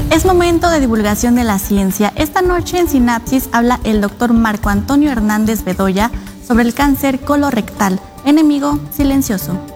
Es momento de divulgación de la ciencia. Esta noche en Sinapsis habla el doctor Marco Antonio Hernández Bedoya sobre el cáncer colorectal, enemigo silencioso.